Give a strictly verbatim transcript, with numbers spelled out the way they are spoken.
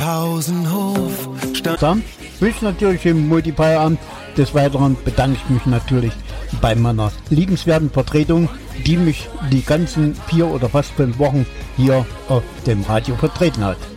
Pausenhof. Dann will ich natürlich im Multiplayer-Amt. Des Weiteren bedanke ich mich natürlich bei meiner liebenswerten Vertretung, die mich die ganzen vier oder fast fünf Wochen hier auf dem Radio vertreten hat.